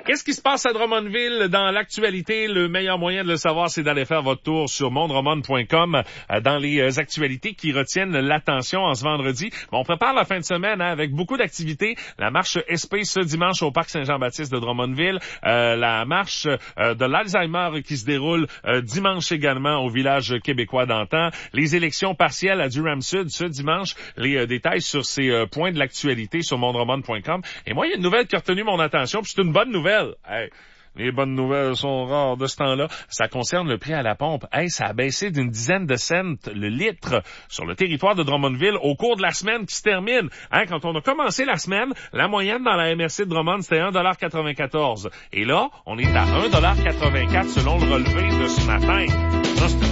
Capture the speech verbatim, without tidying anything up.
Qu'est-ce qui se passe à Drummondville dans l'actualité? Le meilleur moyen de le savoir, c'est d'aller faire votre tour sur mondrommond point com dans les actualités qui retiennent l'attention en ce vendredi. Bon, on prépare la fin de semaine hein, avec beaucoup d'activités. La marche S P ce dimanche au Parc Saint-Jean-Baptiste de Drummondville. Euh, la marche euh, de l'Alzheimer qui se déroule euh, dimanche également au village québécois d'antan. Les élections partielles à Durham-Sud ce dimanche. Les euh, détails sur ces euh, points de l'actualité sur mondrommond point com. Et moi, il y a une nouvelle qui a retenu mon attention, puis c'est une bonne nouvelle. Hey, les bonnes nouvelles sont rares de ce temps-là. Ça concerne le prix à la pompe. Hey, ça a baissé d'une dizaine de cents le litre sur le territoire de Drummondville au cours de la semaine qui se termine. Hein, quand on a commencé la semaine, la moyenne dans la M R C de Drummond, c'était un dollar quatre-vingt-quatorze. Et là, on est à un dollar quatre-vingt-quatre selon le relevé de ce matin. Ça,